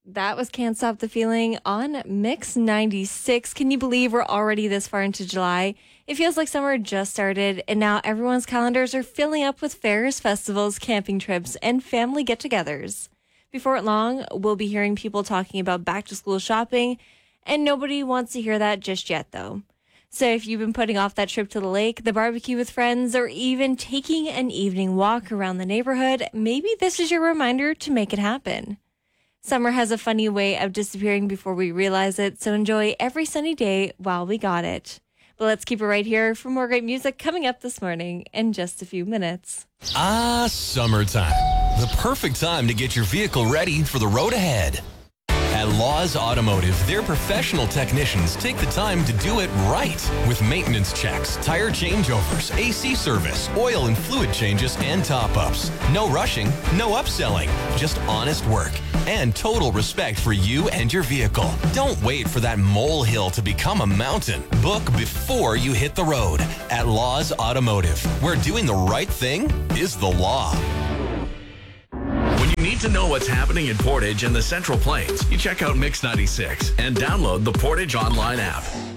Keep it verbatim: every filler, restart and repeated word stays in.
That was Can't Stop the Feeling on Mix ninety-six. Can you believe we're already this far into July? It feels like summer just started, and now everyone's calendars are filling up with fairs, festivals, camping trips, and family get-togethers. Before long, we'll be hearing people talking about back-to-school shopping, and nobody wants to hear that just yet, though. So if you've been putting off that trip to the lake, the barbecue with friends, or even taking an evening walk around the neighborhood, maybe this is your reminder to make it happen. Summer has a funny way of disappearing before we realize it, so enjoy every sunny day while we got it. But let's keep it right here for more great music coming up this morning in just a few minutes. Ah, summertime. The perfect time to get your vehicle ready for the road ahead. At Laws Automotive, their professional technicians take the time to do it right with maintenance checks, tire changeovers, A C service, oil and fluid changes, and top-ups. No rushing, no upselling, just honest work and total respect for you and your vehicle. Don't wait for that molehill to become a mountain. Book before you hit the road at Laws Automotive, where doing the right thing is the law. When you need to know what's happening in Portage and the Central Plains, you check out Mix ninety-six and download the Portage online app.